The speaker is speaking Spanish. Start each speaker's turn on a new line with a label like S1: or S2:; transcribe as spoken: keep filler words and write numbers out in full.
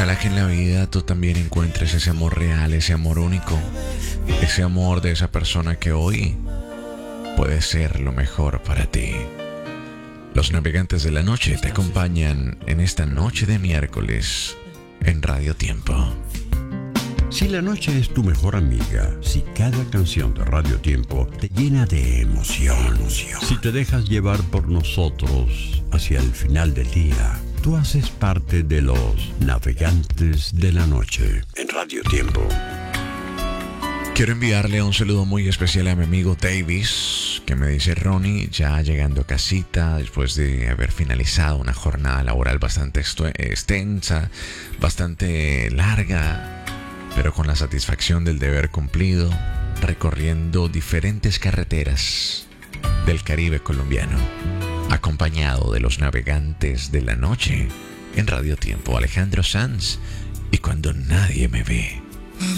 S1: Ojalá que en la vida tú también encuentres ese amor real, ese amor único, ese amor de esa persona que hoy puede ser lo mejor para ti. Los navegantes de la noche te acompañan en esta noche de miércoles en Radio Tiempo.
S2: Si la noche es tu mejor amiga, si cada canción de Radio Tiempo te llena de emoción, emoción, si te dejas llevar por nosotros hacia el final del día, tú haces parte de los navegantes de la noche en Radio Tiempo.
S1: Quiero enviarle un saludo muy especial a mi amigo Davis, que me dice: Ronnie, ya llegando a casita después de haber finalizado una jornada laboral bastante extensa, bastante larga, pero con la satisfacción del deber cumplido, recorriendo diferentes carreteras del Caribe colombiano, acompañado de los navegantes de la noche en Radio Tiempo, Alejandro Sanz y Cuando Nadie Me Ve.